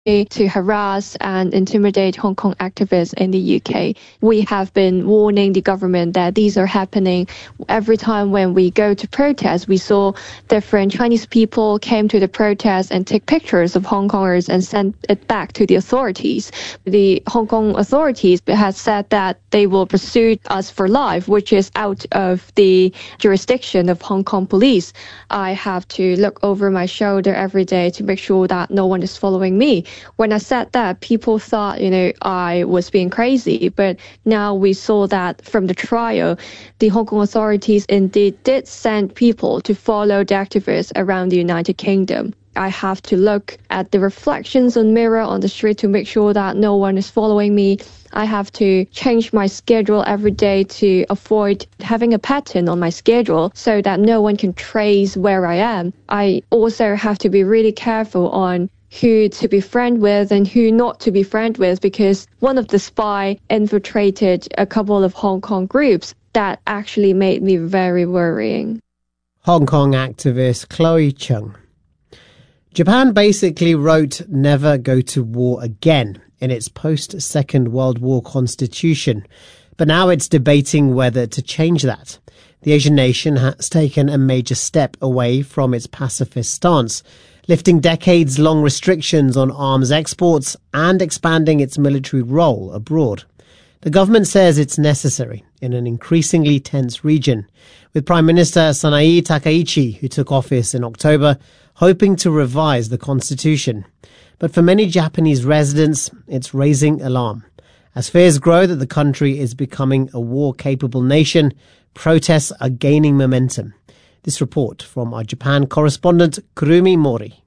to harass and intimidate Hong Kong activists in the UK. We have been warning the government that these are happening. Every time when we go to protest, we saw different Chinese people came to the protest and take pictures of Hong Kongers and send it back to the authorities. The Hong Kong authorities have said that they will pursue us for life, which is out of the jurisdiction of Hong Kong police. I have to look over my shoulder every day to make sure that no one is following me. When I said that, people thought, I was being crazy. But now we saw that from the trial, the Hong Kong authorities indeed did send people to follow the activists around the United Kingdom. I have to look at the reflections on mirror on the street to make sure that no one is following me. I have to change my schedule every day to avoid having a pattern on my schedule so that no one can trace where I am. I also have to be really careful on who to be friend with and who not to be friend with, because one of the spy infiltrated a couple of Hong Kong groups. That actually made me very worrying. Hong Kong activist Chloe Chung. Japan basically wrote "never go to war again" in its post-Second World War constitution, but now it's debating whether to change that. The Asian nation has taken a major step away from its pacifist stance, lifting decades-long restrictions on arms exports and expanding its military role abroad. The government says it's necessary in an increasingly tense region, with Prime Minister Sanae Takaichi, who took office in October, hoping to revise the constitution. But for many Japanese residents, it's raising alarm. As fears grow that the country is becoming a war-capable nation, protests are gaining momentum. This report from our Japan correspondent, Kurumi Mori.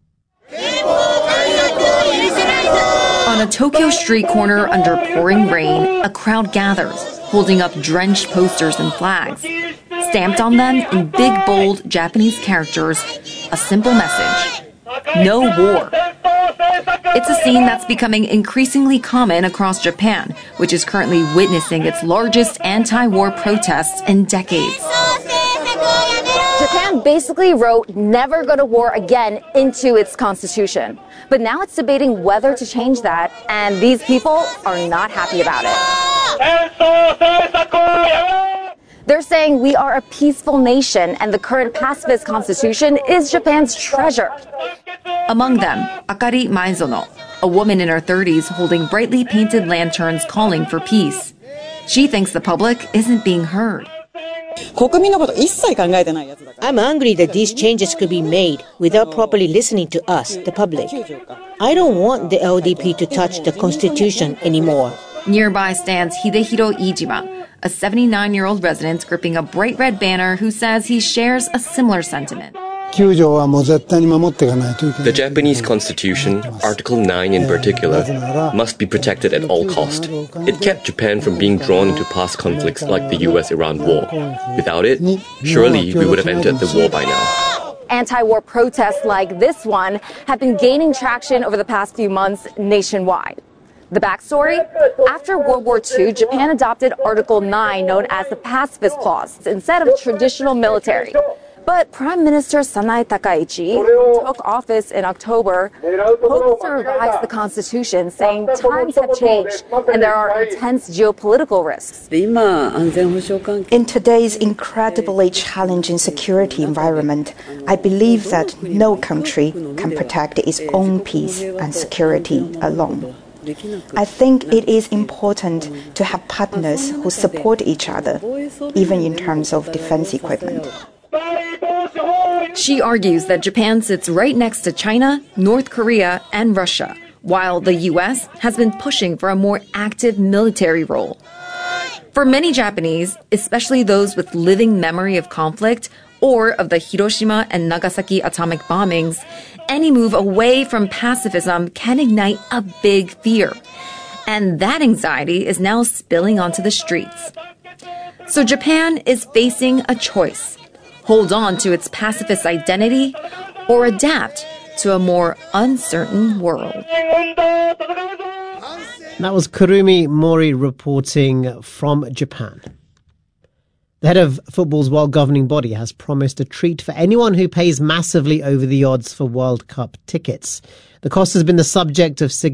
On a Tokyo street corner under pouring rain, a crowd gathers, holding up drenched posters and flags. Stamped on them in big, bold Japanese characters, a simple message: no war. It's a scene that's becoming increasingly common across Japan, which is currently witnessing its largest anti-war protests in decades. Japan basically wrote "never go to war again" into its constitution. But now it's debating whether to change that, and these people are not happy about it. They're saying we are a peaceful nation, and the current pacifist constitution is Japan's treasure. Among them, Akari Maizono, a woman in her 30s holding brightly painted lanterns calling for peace. She thinks the public isn't being heard. I'm angry that these changes could be made without properly listening to us, the public. I don't want the LDP to touch the constitution anymore. Nearby stands Hidehiro Iijima, a 79-year-old resident gripping a bright red banner who says he shares a similar sentiment. The Japanese Constitution, Article 9 in particular, must be protected at all cost. It kept Japan from being drawn into past conflicts like the US-Iran war. Without it, surely we would have entered the war by now. Anti-war protests like this one have been gaining traction over the past few months nationwide. The backstory? After World War II, Japan adopted Article 9, known as the Pacifist Clause, instead of traditional military. But Prime Minister Sanae Takaichi, who took office in October, hopes to revise the constitution, saying times have changed and there are intense geopolitical risks. In today's incredibly challenging security environment, I believe that no country can protect its own peace and security alone. I think it is important to have partners who support each other, even in terms of defense equipment. She argues that Japan sits right next to China, North Korea, and Russia, while the U.S. has been pushing for a more active military role. For many Japanese, especially those with living memory of conflict or of the Hiroshima and Nagasaki atomic bombings, any move away from pacifism can ignite a big fear. And that anxiety is now spilling onto the streets. So Japan is facing a choice: hold on to its pacifist identity or adapt to a more uncertain world. That was Kurumi Mori reporting from Japan. The head of football's world governing body has promised a treat for anyone who pays massively over the odds for World Cup tickets. The cost has been the subject of